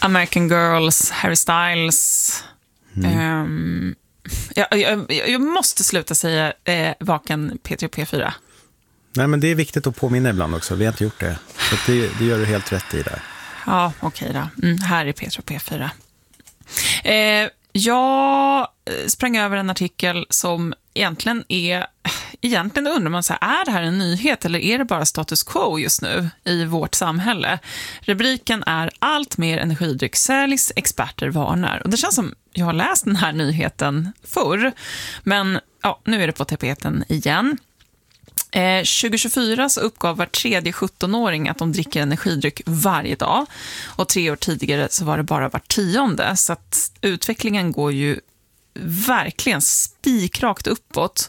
American Girls, Harry Styles. Jag måste sluta säga vaken P3 och P4. Nej, men det är viktigt att påminna ibland också. Vi har inte gjort det. Så det gör du helt rätt i där. Ja, okej då. Här är P3 och P4. Jag sprang över en artikel som egentligen undrar man så här, är det här en nyhet eller är det bara status quo just nu i vårt samhälle? Rubriken är allt mer energidryck säljs, experter varnar. Och det känns som jag har läst den här nyheten förr, men ja, nu är det på tapeten igen. 2024 så uppgav var tredje 17-åring att de dricker energidryck varje dag. Och 3 år tidigare så var det bara var 10:e. Så att utvecklingen går ju verkligen spikrakt uppåt.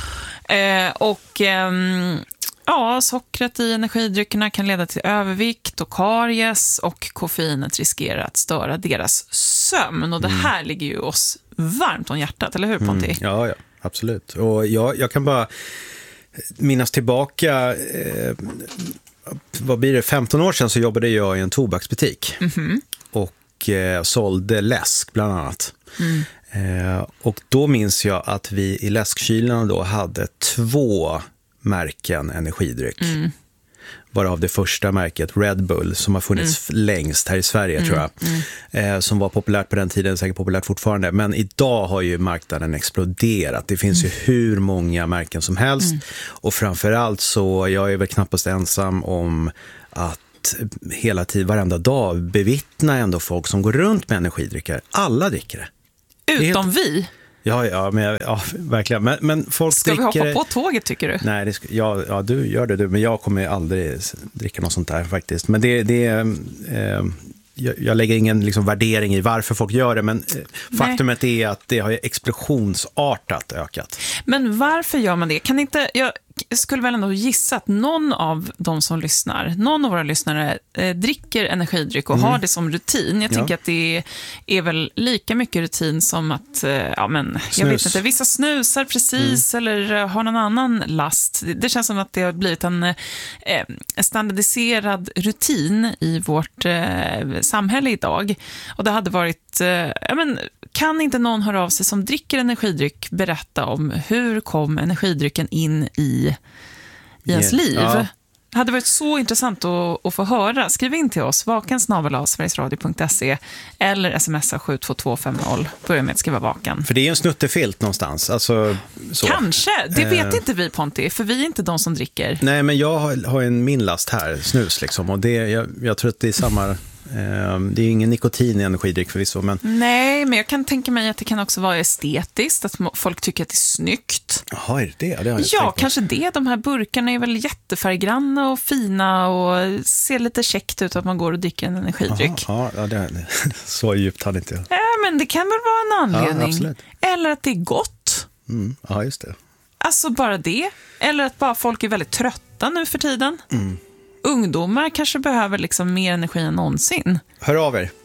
Sockret i energidryckerna kan leda till övervikt och karies, och koffeinet riskerar att störa deras sömn. Och det här ligger ju oss varmt om hjärtat, eller hur Ponti? Ja, absolut. Och jag kan bara minnas tillbaka, vad blir det, 15 år sedan så jobbade jag i en tobaksbutik och sålde läsk bland annat. Och då minns jag att vi i läskkylarna då hade 2 märken energidryck. Varav det första märket, Red Bull, som har funnits längst här i Sverige tror jag. Som var populärt på den tiden, säkert populärt fortfarande. Men idag har ju marknaden exploderat. Det finns ju hur många märken som helst. Och framförallt så, jag är väl knappast ensam om att hela tiden, varenda dag bevittna ändå folk som går runt med energidrycker. Alla dricker det. Utom vi. Ja, verkligen. Men folk ska dricker... vi hoppa på tåget, tycker du? Nej, du gör det, men jag kommer aldrig dricka något sånt där faktiskt. Men jag lägger ingen liksom värdering i varför folk gör det, men faktumet är att det har explosionsartat ökat. Men varför gör man det? Jag skulle väl ändå gissa att någon av våra lyssnare dricker energidryck och har det som rutin. Jag tänker att det är väl lika mycket rutin som att, jag vet inte, vissa snusar precis eller har någon annan last. Det känns som att det har blivit en standardiserad rutin i vårt samhälle idag. Och det hade varit, kan inte någon höra av sig som dricker energidryck berätta om hur kom energidrycken in i ens liv? Ja. Det hade varit så intressant att få höra. Skriv in till oss, vaken@sverigesradio.se eller smsa 72250. Börja med att skriva vaken. För det är en snuttefilt någonstans. Alltså, så. Kanske, det vet inte vi, Ponti, för vi är inte de som dricker. Nej, men jag har min last här, snus liksom, och jag tror att det är samma... Det är ingen nikotin i energidryck förvisso, men... Nej, men jag kan tänka mig att det kan också vara estetiskt, att folk tycker att det är snyggt. Jaha, är det? Det har jag kanske det. De här burkarna är väl jättefärggranna och fina och ser lite käckt ut att man går och dricker en energidryck. Ja, så djupt hade inte jag. Ja, men det kan väl vara en anledning. Ja, absolut. Eller att det är gott. Ja, just det. Alltså bara det. Eller att bara folk är väldigt trötta nu för tiden. Ungdomar kanske behöver liksom mer energi än någonsin. Hör av er.